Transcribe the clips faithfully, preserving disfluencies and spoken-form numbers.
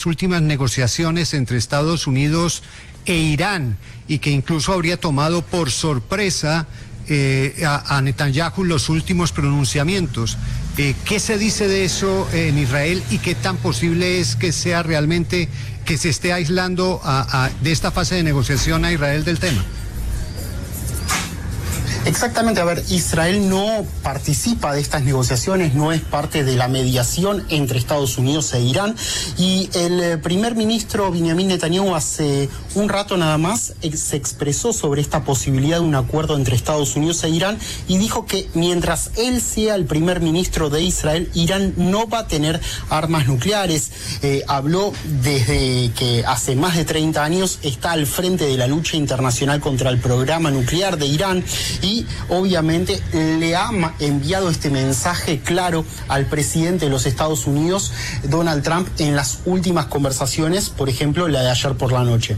últimas negociaciones entre Estados Unidos e Irán y que incluso habría tomado por sorpresa eh, a, a Netanyahu los últimos pronunciamientos. Eh, ¿Qué se dice de eso en Israel y qué tan posible es que sea realmente que se esté aislando a, a, de esta fase de negociación a Israel del tema? Exactamente, a ver, Israel no participa de estas negociaciones, no es parte de la mediación entre Estados Unidos e Irán, y el primer ministro Benjamin Netanyahu hace un rato nada más se expresó sobre esta posibilidad de un acuerdo entre Estados Unidos e Irán y dijo que mientras él sea el primer ministro de Israel, Irán no va a tener armas nucleares. Eh, habló desde que hace más de treinta años está al frente de la lucha internacional contra el programa nuclear de Irán y obviamente le ha enviado este mensaje claro al presidente de los Estados Unidos, Donald Trump, en las últimas conversaciones, por ejemplo, la de ayer por la noche.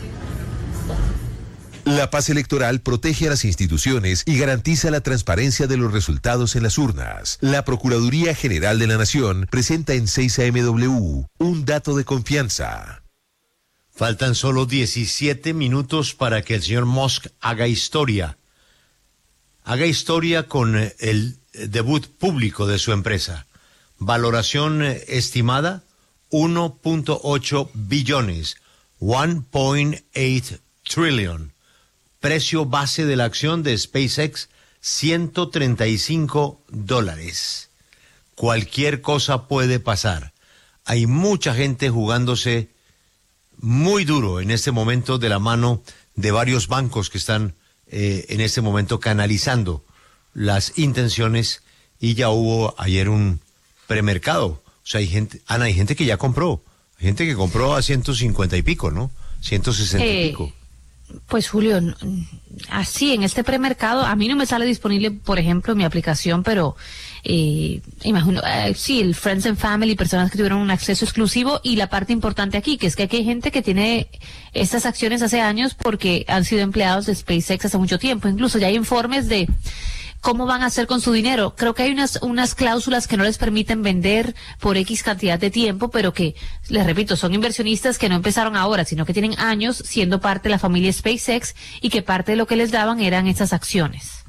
La paz electoral protege a las instituciones y garantiza la transparencia de los resultados en las urnas. La Procuraduría General de la Nación presenta en seis A M W un dato de confianza. Faltan solo diecisiete minutos para que el señor Musk haga historia. Haga historia con el debut público de su empresa. Valoración estimada, uno punto ocho billones, one point eight trillion. Precio base de la acción de SpaceX, ciento treinta y cinco dólares. Cualquier cosa puede pasar. Hay mucha gente jugándose muy duro en este momento de la mano de varios bancos que están Eh, en este momento canalizando las intenciones y ya hubo ayer un premercado. O sea, hay gente, Ana, hay gente que ya compró, hay gente que compró a ciento cincuenta y pico, ¿no? ciento sesenta eh, y pico. Pues Julio, así en este premercado, a mí no me sale disponible, por ejemplo, mi aplicación, pero eh, imagino, eh, sí, el Friends and Family, personas que tuvieron un acceso exclusivo, y la parte importante aquí, que es que aquí hay gente que tiene estas acciones hace años porque han sido empleados de SpaceX hace mucho tiempo. Incluso ya hay informes de cómo van a hacer con su dinero. Creo que hay unas unas cláusulas que no les permiten vender por X cantidad de tiempo, pero que, les repito, son inversionistas que no empezaron ahora, sino que tienen años siendo parte de la familia SpaceX y que parte de lo que les daban eran estas acciones.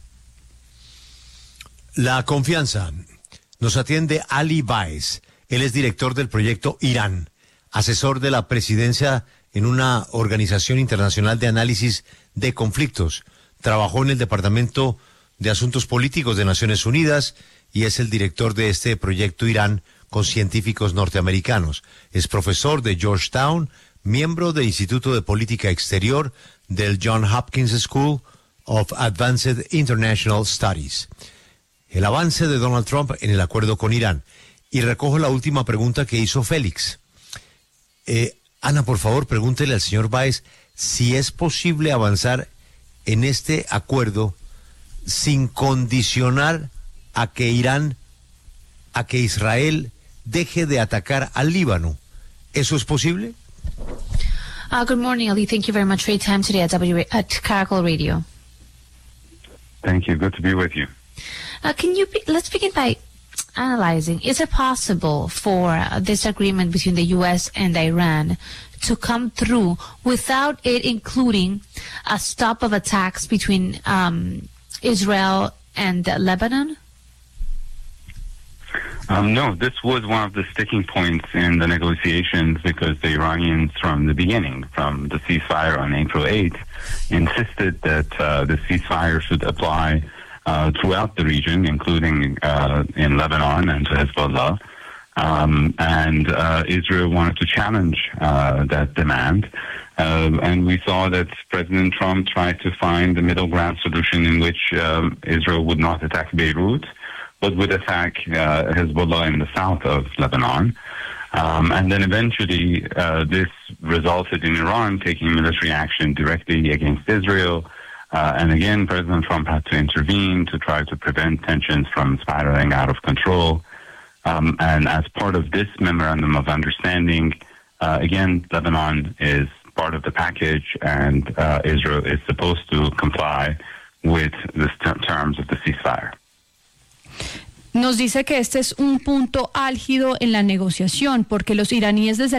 La confianza. Nos atiende Ali Baez. Él es director del proyecto Irán, asesor de la presidencia en una organización internacional de análisis de conflictos. Trabajó en el departamento de Asuntos Políticos de Naciones Unidas y es el director de este proyecto Irán con científicos norteamericanos. Es profesor de Georgetown, miembro del Instituto de Política Exterior del John Hopkins School of Advanced International Studies. El avance de Donald Trump en el acuerdo con Irán. Y recojo la última pregunta que hizo Félix. Eh, Ana, por favor, pregúntele al señor Baez si es posible avanzar en este acuerdo sin condicionar a que Irán, a que Israel deje de atacar al Líbano. ¿Eso es posible? Uh, good morning, Ali. Thank you very much for your time today at, w- at Caracol Radio. Thank you. Good to be with you. Uh, can you be, let's begin by analyzing, is it possible for uh, this agreement between the U S and Iran to come through without it including a stop of attacks between um, Israel and uh, Lebanon? Um, no, this was one of the sticking points in the negotiations because the Iranians from the beginning, from the ceasefire on April eighth, insisted that uh, the ceasefire should apply uh, throughout the region, including uh, in Lebanon and to Hezbollah. Um, and uh, Israel wanted to challenge uh, that demand. Uh, and we saw that President Trump tried to find a middle ground solution in which um, Israel would not attack Beirut, but would attack uh, Hezbollah in the south of Lebanon. Um, and then eventually uh, this resulted in Iran taking military action directly against Israel. Uh, and again, President Trump had to intervene to try to prevent tensions from spiraling out of control. Um, and as part of this memorandum of understanding, uh, again, Lebanon is part of the package, and uh, Israel is supposed to comply with the st- terms of the ceasefire. Nos dice que este es un punto álgido en la negociación, porque los iraníes desde